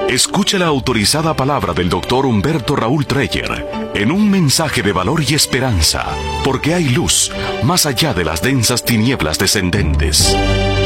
Escuche la autorizada palabra del doctor Humberto Raúl Treyer en un mensaje de valor y esperanza, porque hay luz más allá de las densas tinieblas descendentes.